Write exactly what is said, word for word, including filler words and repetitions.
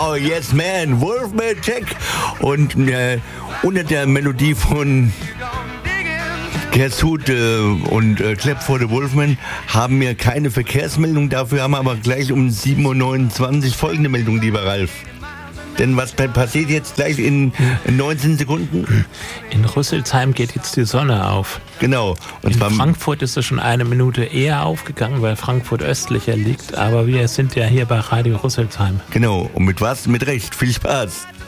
Genau, Yes Man, Wolfman Jack. Und äh, unter der Melodie von Kersut äh, und äh, Clap for the Wolfman haben wir keine Verkehrsmeldung. Dafür haben wir aber gleich um sieben Uhr neunundzwanzig folgende Meldung, lieber Ralf. Denn was passiert jetzt gleich in neunzehn Sekunden? In Rüsselsheim geht jetzt die Sonne auf. Genau. Und in zwar Frankfurt ist es schon eine Minute eher aufgegangen, weil Frankfurt östlicher liegt. Aber wir sind ja hier bei Radio Rüsselsheim. Genau. Und mit was? Mit Recht. Viel Spaß.